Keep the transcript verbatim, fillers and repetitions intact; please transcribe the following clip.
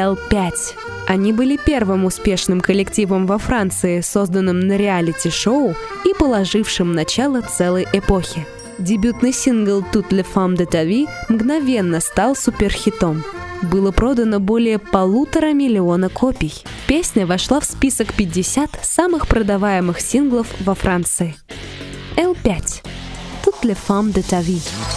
эл пять. Они были первым успешным коллективом во Франции, созданным на реалити-шоу и положившим начало целой эпохе. Дебютный сингл «Toutes les femmes de ta vie» мгновенно стал суперхитом. Было продано более полутора миллиона копий. Песня вошла в список пятьдесят самых продаваемых синглов во Франции. эл пять. «Toutes les femmes de ta vie».